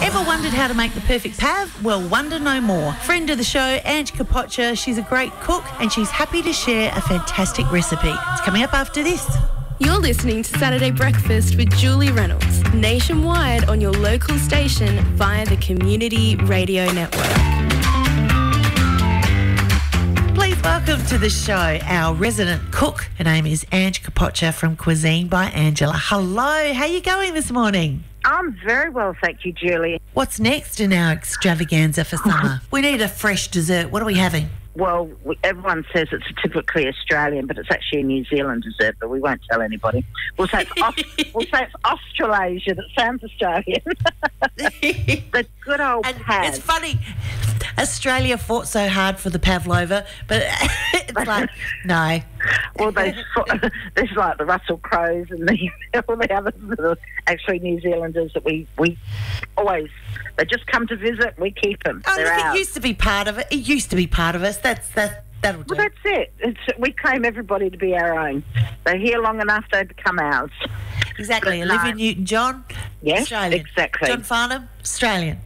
Ever wondered how to make the perfect pav? Well, wonder no more. Friend of the show, Ange Capoccia, she's a great cook and she's happy to share a fantastic recipe. It's coming up after this. You're listening to Saturday Breakfast with Julie Reynolds, nationwide on your local station via the Community Radio Network. Please welcome to the show our resident cook. Her name is Ange Capoccia from Cuisine by Angela. Hello, how are you going this morning? I'm very well, thank you, Julie. What's next in our extravaganza for summer? We need a fresh dessert. What are we having? Well, everyone says it's typically Australian, but it's actually a New Zealand dessert, but we won't tell anybody. We'll say it's Australasian. It sounds Australian. The good old pav. It's funny. Australia fought so hard for the pavlova, but it's like, no. Well, there's like the Russell Crowes and all the others that are actually New Zealanders that we always, they just come to visit, we keep them. Oh, They're look, ours. it used to be part of it. It used to be part of us. That'll do. Well, that's it. We claim everybody to be our own. They're here long enough, they become ours. Exactly. But Olivia Newton-John, yes, Australian. exactly. John Farnham, Australian.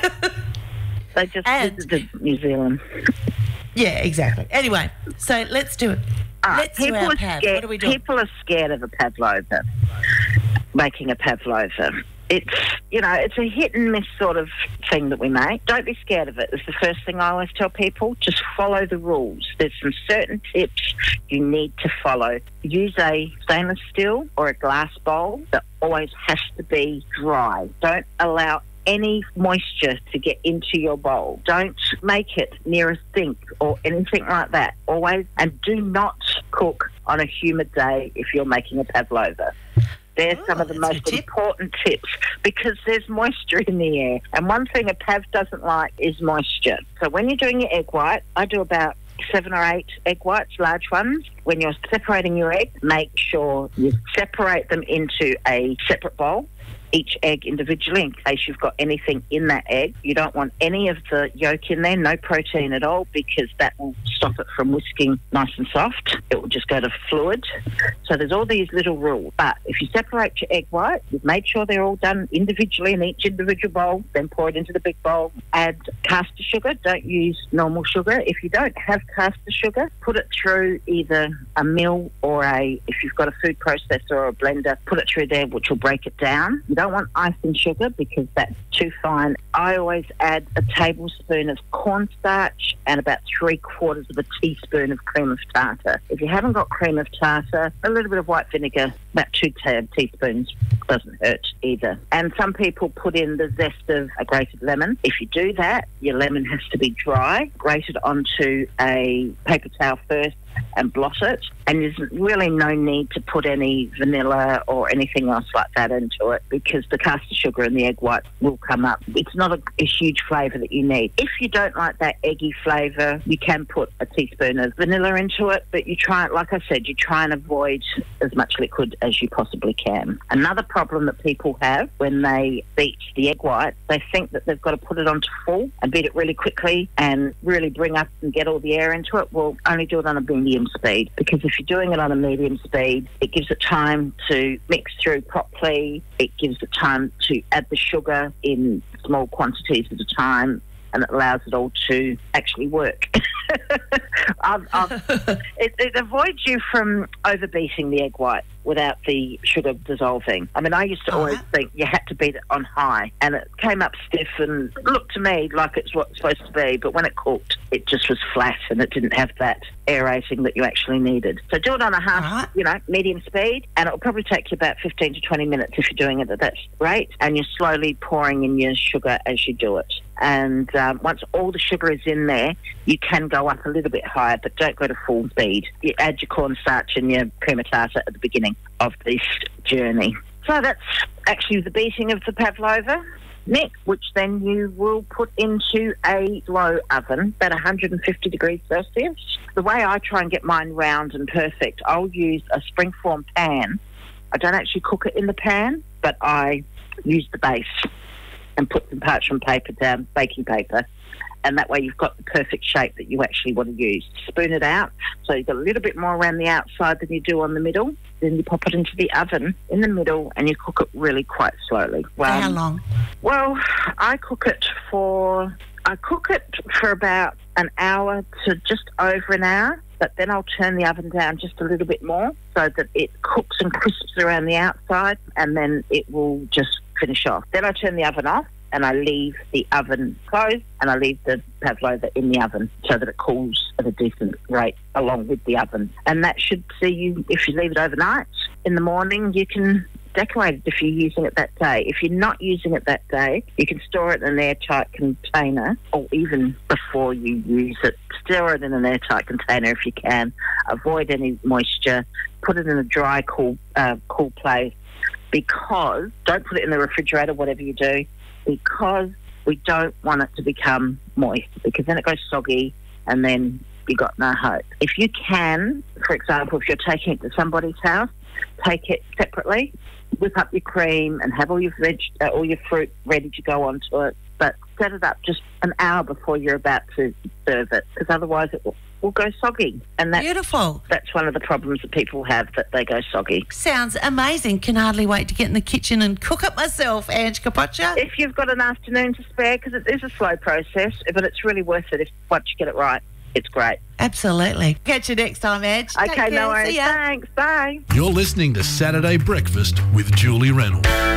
They just visited New Zealand. Yeah, exactly. Anyway, so let's do it. Let's do our pav. What are we doing? People are scared of a pavlova, making a pavlova. It's a hit and miss sort of thing that we make. Don't be scared of it. It's the first thing I always tell people. Just follow the rules. There's some certain tips you need to follow. Use a stainless steel or a glass bowl that always has to be dry. Don't allow any moisture to get into your bowl. Don't make it near a sink or anything like that. Always, and do not cook on a humid day if you're making a pavlova. They're some of the most important tips because there's moisture in the air. And one thing a pav doesn't like is moisture. So when you're doing your egg white, I do about 7 or 8 egg whites, large ones. When you're separating your egg, make sure you separate them into a separate bowl, each egg individually, in case you've got anything in that egg. You don't want any of the yolk in there, no protein at all, because that will stop it from whisking nice and soft. It will just go to fluid. So there's all these little rules. But if you separate your egg white, you've made sure they're all done individually in each individual bowl, then pour it into the big bowl. Add caster sugar. Don't use normal sugar. If you don't have caster sugar, put it through either a mill or if you've got a food processor or a blender, put it through there, which will break it down. You don't want icing sugar because that's too fine. I always add a tablespoon of cornstarch and about 3/4 of a teaspoon of cream of tartar. If you haven't got cream of tartar, a little bit of white vinegar, about 2 teaspoons, doesn't hurt either. And some people put in the zest of a grated lemon. If you do that, your lemon has to be dry. Grate it onto a paper towel first and blot it. And there's really no need to put any vanilla or anything else like that into it because the caster sugar and the egg white will come up. It's not a huge flavour that you need. If you don't like that eggy flavour, you can put a teaspoon of vanilla into it, but you try, like I said, you try and avoid as much liquid as you possibly can. Another problem that people have when they beat the egg white, they think that they've got to put it onto full and beat it really quickly and really bring up and get all the air into it. Well, only do it on a medium speed, because if you're doing it on a medium speed, it gives it time to mix through properly. It gives it time to add the sugar in small quantities at a time, and it allows it all to actually work. It avoids you from overbeating the egg white without the sugar dissolving. I mean, I used to always think you had to beat it on high, and it came up stiff and looked to me like it's what it's supposed to be, but when it cooked, it just was flat and it didn't have that aerating that you actually needed. So do it on a half, medium speed, and it'll probably take you about 15 to 20 minutes if you're doing it at that rate, and you're slowly pouring in your sugar as you do it. And once all the sugar is in there, you can go up a little bit higher, but don't go to full speed. You add your cornstarch and your cream of tartar at the beginning of this journey. So that's actually the beating of the pavlova. Next, which then you will put into a slow oven, about 150 degrees Celsius. The way I try and get mine round and perfect, I'll use a springform pan. I don't actually cook it in the pan, but I use the base and put some parchment paper down, baking paper, and that way you've got the perfect shape that you actually want to use. Spoon it out, so you've got a little bit more around the outside than you do on the middle. Then you pop it into the oven in the middle and you cook it really quite slowly. For how long? Well, I cook it for about an hour to just over an hour, but then I'll turn the oven down just a little bit more so that it cooks and crisps around the outside, and then it will just finish off. Then I turn the oven off and I leave the oven closed, and I leave the pavlova in the oven so that it cools at a decent rate along with the oven. And that should see you, if you leave it overnight, in the morning you can decorate it if you're using it that day. If you're not using it that day, you can store it in an airtight container, or even before you use it, store it in an airtight container if you can. Avoid any moisture. Put it in a dry, cool place, because don't put it in the refrigerator, whatever you do, because we don't want it to become moist, because then it goes soggy and then you got no hope. If you can, for example, if you're taking it to somebody's house, take it separately, whip up your cream and have all your fruit ready to go onto it, but set it up just an hour before you're about to serve it, because otherwise it will go soggy. And that's beautiful. That's one of the problems that people have, that they go soggy. Sounds amazing. Can hardly wait to get in the kitchen and cook it myself, Ange Capoccia. If you've got an afternoon to spare, because it is a slow process, but it's really worth it if once you get it right. It's great. Absolutely. Catch you next time, Ange. Okay, no worries. Thanks. Bye. You're listening to Saturday Breakfast with Julie Reynolds.